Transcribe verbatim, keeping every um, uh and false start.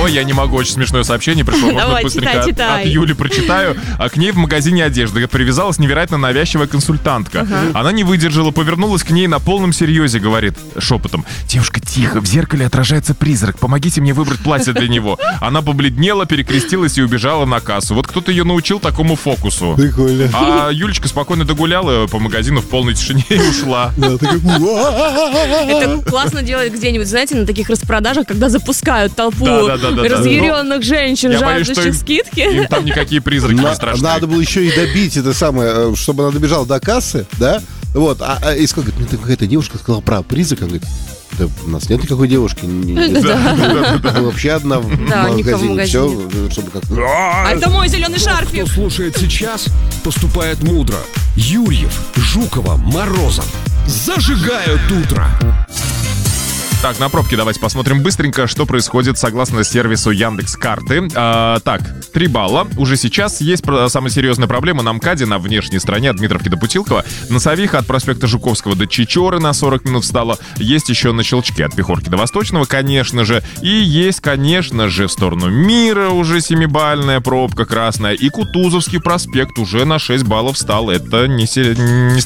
Ой, я не могу, очень смешное сообщение пришло. Можно Давай, быстренько читай, от, читай. от Юли прочитаю. А к ней в магазине одежды привязалась невероятно навязчивая консультантка. Ага. Она не выдержала, повернулась к ней на полном серьезе, говорит шепотом: девушка, тихо, в зеркале отражается призрак, помогите мне выбрать платье для него. Она побледнела, перекрестилась и убежала на кассу. Вот кто-то ее научил такому фокусу. Прикольно. А Юлечка спокойно догуляла по магазину в полной тишине и ушла. Это классно делать где-нибудь, знаете, на таких распродажах, когда запускают толпу Да, да, да, да, разъяренных женщин, Я боюсь, что жаждущих им- скидки. Им там никакие призраки не На- страшны. Надо было еще и добить это самое, э, чтобы она добежала до кассы, да? Вот, а, а и сказал, говорит, ну, какая-то девушка сказала про призрак, она говорит, да у нас нет никакой девушки. не- не- Мы вообще одна в Да, никого в магазине. Все, магазине. чтобы как А это мой зеленый Кто шарфик. слушает сейчас, поступает мудро. Юрьев, Жукова, Морозов зажигают утро. Так, на пробки давайте посмотрим быстренько, что происходит согласно сервису Яндекс.Карты. А, так, три балла. Уже сейчас есть про- самая серьезная проблема на МКАДе, на внешней стороне от Дмитровки до Путилкова. На Савиха от проспекта Жуковского до Чичоры на сорок минут встала. Есть еще на Щелчке от Пехорки до Восточного, конечно же. И есть, конечно же, в сторону Мира уже семибалльная пробка красная. И Кутузовский проспект уже на шесть баллов встал. Это не, се- не